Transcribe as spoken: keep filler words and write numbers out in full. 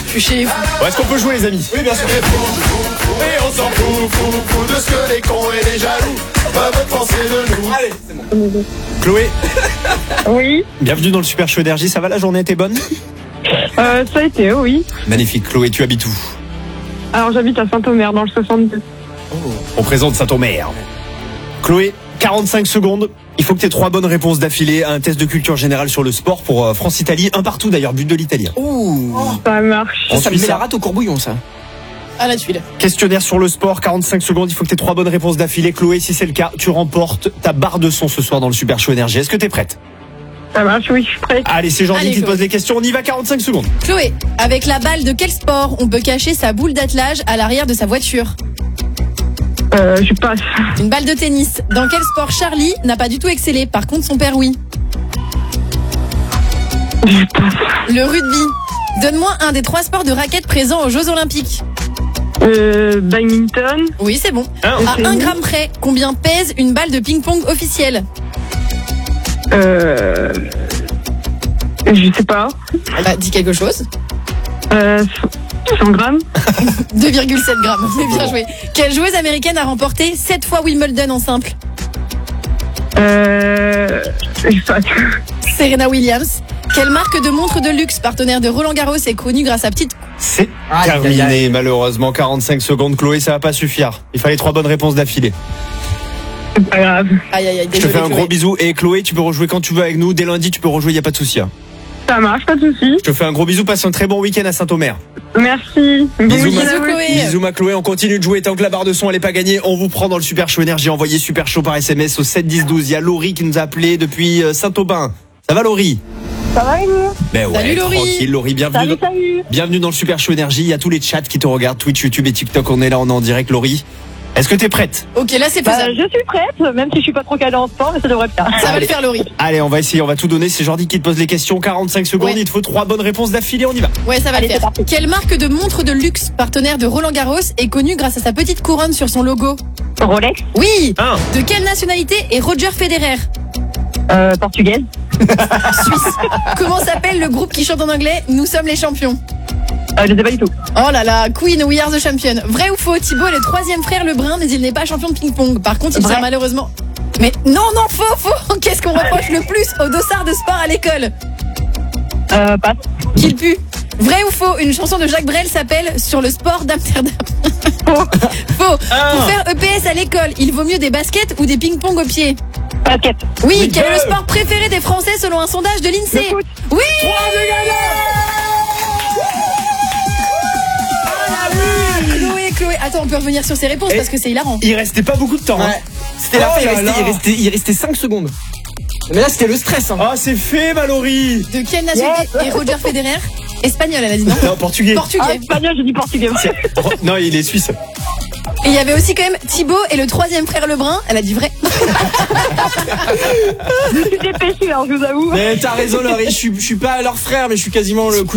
suis chez les fous. Bon, est-ce qu'on peut jouer, les amis? Oui, bien sûr. Et on s'en fout, fout, fout de ce que les cons et les jaloux peuvent penser de nous. Allez, c'est bon. Chloé, Oui, bienvenue dans le Super Show Énergie. Ça va, la journée était bonne? euh, ça a été, oui. Magnifique. Chloé, tu habites où? Alors j'habite à Saint-Omer dans le soixante-deux. On présente Saint-Omer. Chloé, quarante-cinq secondes. Il faut que tu aies trois bonnes réponses d'affilée à un test de culture générale sur le sport pour euh, France-Italie. Un partout d'ailleurs, but de l'Italien. Ouh, Ça marche. On ça me suit met ça. la rate au courbouillon, ça. À la tuile. Questionnaire sur le sport, quarante-cinq secondes. Il faut que tu aies trois bonnes réponses d'affilée. Chloé, si c'est le cas, tu remportes ta barre de son ce soir dans le Super Show Énergie. Est-ce que tu es prête? Ça marche, oui, je suis prête. Allez, c'est Jordi Allez, qui te Chloé. pose les questions. On y va, quarante-cinq secondes. Chloé, avec la balle de quel sport on peut cacher sa boule d'attelage à l'arrière de sa voiture? Euh, je passe. Une balle de tennis. Dans quel sport Charlie n'a pas du tout excellé? Par contre, son père, oui. Je passe. Le rugby. Donne-moi un des trois sports de raquettes présents aux Jeux Olympiques. Euh, badminton. Oui, c'est bon. Un. À un gramme près, combien pèse une balle de ping-pong officielle? Euh, je sais pas. Bah, dis quelque chose. Euh, cent grammes. deux virgule sept grammes. Mais bien joué. Quelle joueuse américaine a remporté sept fois Wimbledon en simple? Euh, je passe. Serena Williams. Quelle marque de montre de luxe, partenaire de Roland Garros, est connue grâce à petite... C'est Aïe, terminé, aïe, aïe. malheureusement. quarante-cinq secondes. Chloé, ça va pas suffire. Il fallait trois bonnes réponses d'affilée. C'est pas grave. Aïe, aïe, aïe, Je te désolé, fais un Chloé. gros bisou. Et Chloé, tu peux rejouer quand tu veux avec nous. Dès lundi, tu peux rejouer, y a pas de souci. hein. Ça marche, pas de soucis. Je te fais un gros bisou. Passe un très bon week-end à Saint-Omer. Merci. Bon Bisous, week-end ma- à vous. Chloé. Bisous ma Chloé, on continue de jouer tant que la barre de son elle est pas gagnée. On vous prend dans le Super Show Énergie. Envoyez Super Show par S M S au sept dix douze. Il y a Laurie qui nous a appelé depuis euh, Saint-Aubin. Ça va Laurie? Ça va et vous? Ben ouais, Salut, Laurie. tranquille Laurie, bienvenue. Salut, salut. Bienvenue dans le Super Show Énergie. Il y a tous les chats qui te regardent, Twitch, YouTube et TikTok. On est là, on est en direct Laurie. Est-ce que t'es prête? Ok, là c'est Bah, faisable. je suis prête, même si je suis pas trop calée en sport, mais ça devrait le faire. Ça va le faire, Laurie. Allez, on va essayer, on va tout donner. C'est Jordi qui te pose les questions. quarante-cinq secondes, Ouais. il te faut trois bonnes réponses d'affilée, on y va. Ouais, ça va Allez, le c'est faire. parti. Quelle marque de montre de luxe, partenaire de Roland Garros, est connue grâce à sa petite couronne sur son logo? Rolex, Oui. Un. De quelle nationalité est Roger Federer? euh, portugaise. Suisse. Comment s'appelle le groupe qui chante en anglais Nous sommes les champions? Euh, je sais pas du tout. Oh là là, Queen, we are the champion. Vrai ou faux, Thibaut est le troisième frère Lebrun, mais il n'est pas champion de ping-pong. Par contre, il Vrai. sera malheureusement... Mais non, non, faux, faux. Qu'est-ce qu'on reproche le plus aux dossards de sport à l'école? Euh, passe. Qu'il pue. Vrai ou faux, une chanson de Jacques Brel s'appelle Sur le sport d'Amsterdam? Faux. Faux. Ah. Pour faire E P S à l'école, il vaut mieux des baskets ou des ping-pong au pied? Basket. Oui, Oui, quel est le deux. sport préféré des Français selon un sondage de l'INSEE? Le foot. Oui. Chloé, Chloé, attends, on peut revenir sur ces réponses Et- parce que c'est hilarant. Il restait pas beaucoup de temps. hein. Ouais. C'était la Oh fin, il là restait, là. il, restait, il restait cinq secondes. Mais là, c'était le stress. Hein. Ah, c'est fait, ma Laurie. De quelle nationalité est Roger Federer? Espagnol, elle a dit non? Non, portugais. Ah, Portugais. espagnol, j'ai dit portugais. Oh, non, il est suisse. Et il y avait aussi quand même Thibaut et le troisième frère Lebrun. Elle a dit vrai. Je suis dépêchée, alors je vous avoue. Mais t'as raison, Laurie. Je suis, je suis pas leur frère, mais je suis quasiment le cousin.